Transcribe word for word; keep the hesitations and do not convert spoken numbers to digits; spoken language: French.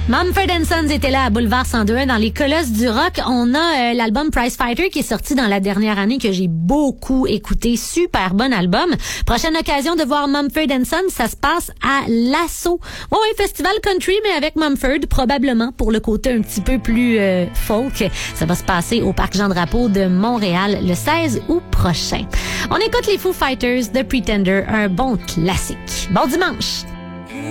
Mumford and Sons était là à Boulevard cent deux dans les colosses du rock. On a euh, l'album Prize Fighter qui est sorti dans la dernière année que j'ai beaucoup écouté. Super bon album. Prochaine occasion de voir Mumford and Sons, ça se passe à l'Assaut. Oh, oui, festival country, mais avec Mumford, probablement pour le côté un petit peu plus euh, folk. Ça va se passer au Parc Jean-Drapeau de Montréal le seize août prochain. On écoute les Foo Fighters, The Pretender, un bon classique. Bon dimanche!